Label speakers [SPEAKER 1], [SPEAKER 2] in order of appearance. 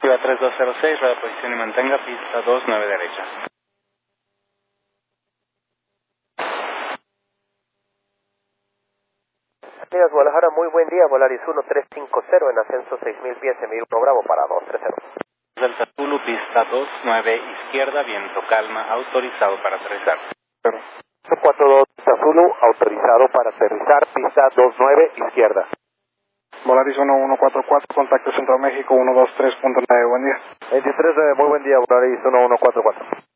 [SPEAKER 1] Viva 3206, rueda posición y mantenga, pista 29 derecha.
[SPEAKER 2] Días Guadalajara, muy buen día, Volaris 1350 en ascenso 6000 pies, Emil 1 Bravo para 230.
[SPEAKER 1] Delta Zulu, pista 29 izquierda, viento calma, autorizado para aterrizar.
[SPEAKER 2] 42 Zulu, autorizado para aterrizar, pista 29 izquierda.
[SPEAKER 3] Volaris 1144, contacto Centro México 123.9, buen día.
[SPEAKER 2] 23, muy buen día, Volaris 1144.